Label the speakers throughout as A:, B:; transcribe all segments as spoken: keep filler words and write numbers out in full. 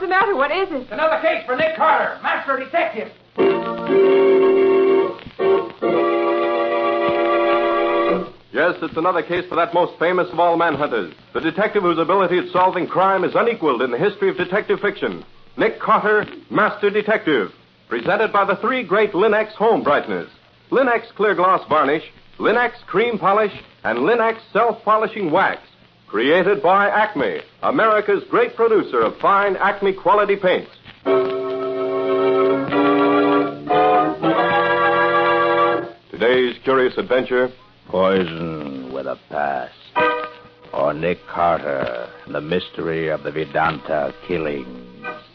A: the matter? What is it?
B: It's another case for Nick Carter, master detective.
C: Yes, it's another case for that most famous of all manhunters, the detective whose ability at solving crime is unequaled in the history of detective fiction. Nick Carter, Master Detective. Presented by the three great Linex home brighteners. Linex Clear Gloss Varnish, Linex Cream Polish, and Linex Self-Polishing Wax. Created by Acme, America's great producer of fine Acme quality paints. Today's curious adventure...
D: Poison with a past. Or Nick Carter, the mystery of the Vedanta killings.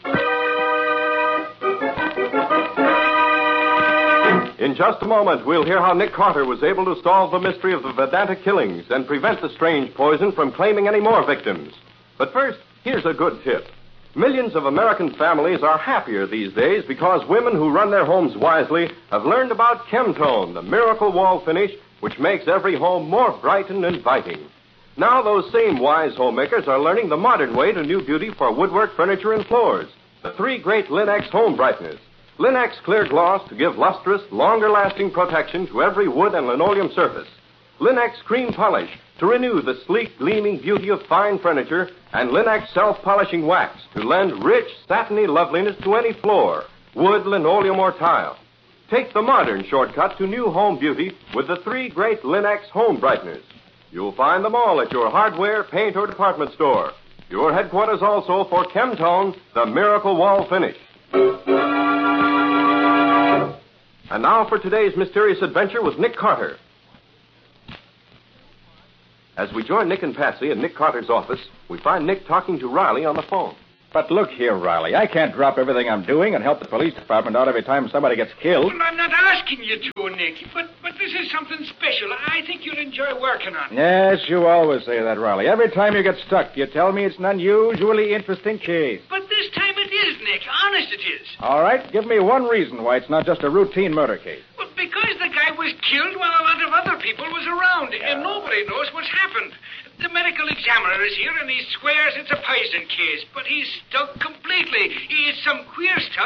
C: In just a moment, we'll hear how Nick Carter was able to solve the mystery of the Vedanta killings and prevent the strange poison from claiming any more victims. But first, here's a good tip. Millions of American families are happier these days because women who run their homes wisely have learned about Chemtone, the miracle wall finish which makes every home more bright and inviting. Now those same wise homemakers are learning the modern way to new beauty for woodwork, furniture, and floors. The three great Linex home brighteners. Linex Clear Gloss to give lustrous, longer-lasting protection to every wood and linoleum surface. Linex Cream Polish to renew the sleek, gleaming beauty of fine furniture. And Linex Self-Polishing Wax to lend rich, satiny loveliness to any floor, wood, linoleum, or tile. Take the modern shortcut to new home beauty with the three great Linex home brighteners. You'll find them all at your hardware, paint, or department store. Your headquarters also for Chemtone, the miracle wall finish. And now for today's mysterious adventure with Nick Carter. As we join Nick and Patsy in Nick Carter's office, we find Nick talking to Riley on the phone.
E: But look here, Riley, I can't drop everything I'm doing and help the police department out every time somebody gets killed.
F: Well, I'm not asking you to, Nick, but but this is something special. I think you'll enjoy working on it.
E: Yes, you always say that, Riley. Every time you get stuck, you tell me it's an unusually interesting case.
F: But this time it is, Nick. Honest it is.
E: All right, give me one reason why it's not just a routine murder case.
F: Well, because the guy was killed while a lot of other people was around, yeah. And nobody knows what's happened. The medical examiner is here, and he swears it's a poison case, but he's stuck completely. It's some queer stuff